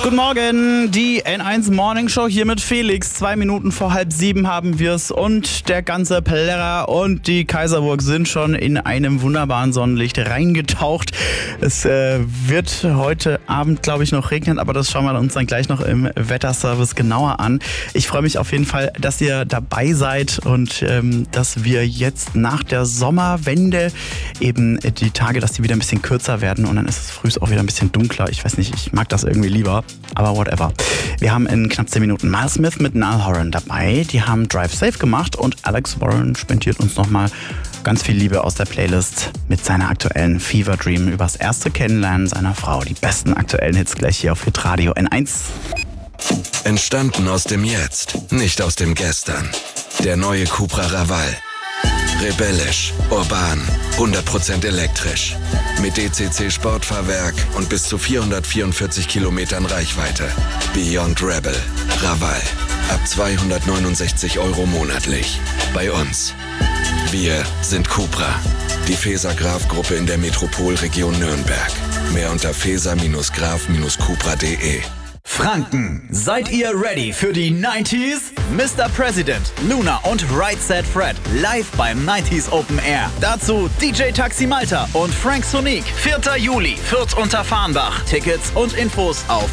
Guten Morgen, die N1 Morning Show hier mit Felix. 2 Minuten vor 6:30 haben wir es und der ganze Plärrer und die Kaiserburg sind schon in einem wunderbaren Sonnenlicht reingetaucht. Es wird heute Abend, glaube ich, noch regnen, aber das schauen wir uns dann gleich noch im Wetterservice genauer an. Ich freue mich auf jeden Fall, dass ihr dabei seid und dass wir jetzt nach der Sommerwende eben die Tage, dass die wieder ein bisschen kürzer werden und dann ist es früh auch wieder ein bisschen dunkler. Ich weiß nicht, ich mag das irgendwie lieber. Aber whatever. Wir haben in knapp 10 Minuten Miles Smith mit Niall Horan dabei. Die haben Drive Safe gemacht und Alex Warren spendiert uns nochmal ganz viel Liebe aus der Playlist mit seiner aktuellen Fever Dream übers erste Kennenlernen seiner Frau. Die besten aktuellen Hits gleich hier auf Hitradio N1. Entstanden aus dem Jetzt, nicht aus dem Gestern. Der neue Cupra Raval. Rebellisch, urban, 100% elektrisch. Mit DCC Sportfahrwerk und bis zu 444 Kilometern Reichweite. Beyond Rebel. Raval. Ab 269 € monatlich. Bei uns. Wir sind Cupra. Die Feser-Graf-Gruppe in der Metropolregion Nürnberg. Mehr unter feser-graf-cupra.de. Franken, seid ihr ready für die 90s? Mr. President, Luna und Right Said Fred live beim 90s Open Air. Dazu DJ Taxi Malta und Frank Sonique. 4. Juli, Fürth unter Farnbach. Tickets und Infos auf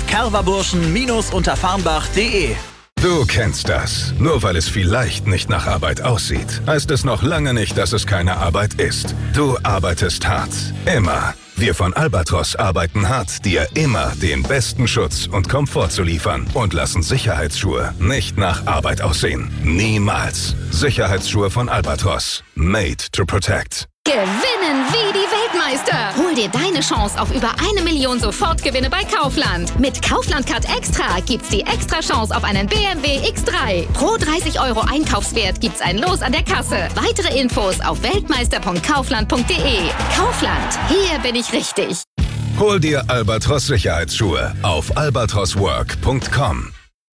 kerverburschen-unterfarnbach.de. Du kennst das. Nur weil es vielleicht nicht nach Arbeit aussieht, heißt es noch lange nicht, dass es keine Arbeit ist. Du arbeitest hart. Immer. Wir von Albatros arbeiten hart, dir immer den besten Schutz und Komfort zu liefern und lassen Sicherheitsschuhe nicht nach Arbeit aussehen. Niemals. Sicherheitsschuhe von Albatros. Made to protect. Gewinnen wie die Weltmeister. Hol dir deine Chance auf über 1 Million Sofortgewinne bei Kaufland. Mit Kaufland Card Extra gibt's die extra Chance auf einen BMW X3. Pro 30 € Einkaufswert gibt's ein Los an der Kasse. Weitere Infos auf weltmeister.kaufland.de. Kaufland, hier bin ich richtig. Hol dir Albatros Sicherheitsschuhe auf albatroswork.com.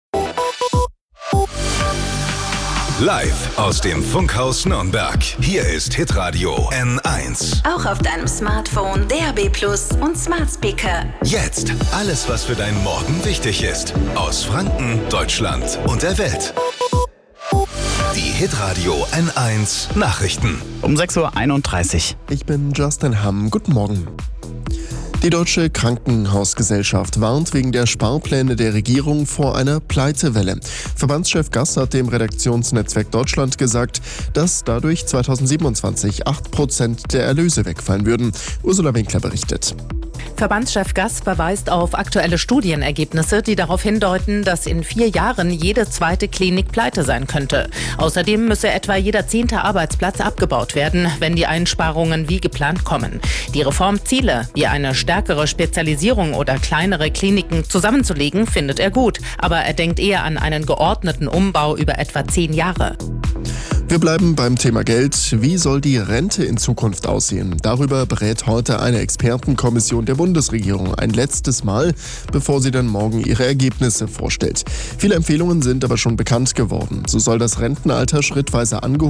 Live aus dem Funkhaus Nürnberg. Hier ist Hitradio N1. Auch auf deinem Smartphone, DAB+ und Smart Speaker. Jetzt alles, was für deinen Morgen wichtig ist. Aus Franken, Deutschland und der Welt. Die Hitradio N1 Nachrichten. Um 6:31 Uhr. Ich bin Justin Hamm. Guten Morgen. Die Deutsche Krankenhausgesellschaft warnt wegen der Sparpläne der Regierung vor einer Pleitewelle. Verbandschef Gass hat dem Redaktionsnetzwerk Deutschland gesagt, dass dadurch 2027 8% der Erlöse wegfallen würden. Ursula Winkler berichtet. Verbandschef Gass verweist auf aktuelle Studienergebnisse, die darauf hindeuten, dass in 4 Jahren jede zweite Klinik pleite sein könnte. Außerdem müsse etwa jeder 10. Arbeitsplatz abgebaut werden, wenn die Einsparungen wie geplant kommen. Die Reformziele, wie eine stärkere Spezialisierung oder kleinere Kliniken zusammenzulegen, findet er gut. Aber er denkt eher an einen geordneten Umbau über etwa 10 Jahre. Wir bleiben beim Thema Geld. Wie soll die Rente in Zukunft aussehen? Darüber berät heute eine Expertenkommission der Bundesregierung ein letztes Mal, bevor sie dann morgen ihre Ergebnisse vorstellt. Viele Empfehlungen sind aber schon bekannt geworden. So soll das Rentenalter schrittweise angehoben